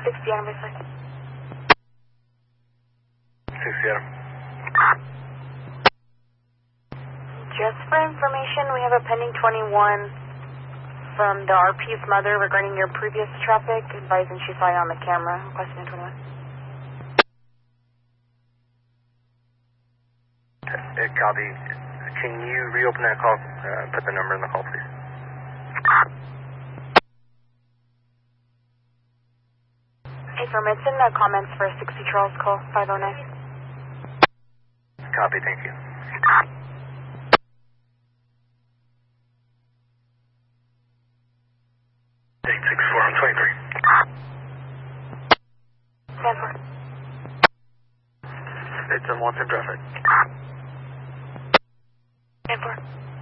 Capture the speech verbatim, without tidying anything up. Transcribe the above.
sixty anniversary. sixty Adam. Just for information, we have a pending twenty-one from the R P's mother regarding your previous traffic, advising she saw you on the camera. Requesting a twenty-one. Uh, copy. Can you reopen that call? Uh, put the number in the call, please. Hey, for Midson, uh, comments for sixty Charles, call five oh nine. Copy, thank you. eight six four, I'm twenty-three. ten four. It's in Watson traffic. ten four.